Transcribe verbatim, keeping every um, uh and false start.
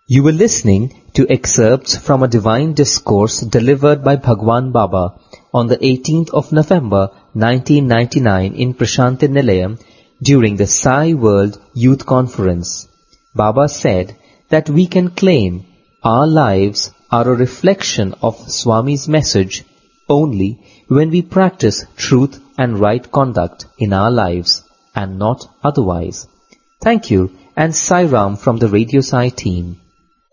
You were listening to excerpts from a divine discourse delivered by Bhagwan Baba on the eighteenth of November nineteen ninety-nine in Prasanthi Nilayam during the Sai World Youth Conference. Baba said that we can claim our lives are a reflection of Swami's message only when we practice truth and right conduct in our lives and not otherwise. Thank you and Sai Ram from the Radio Sai team.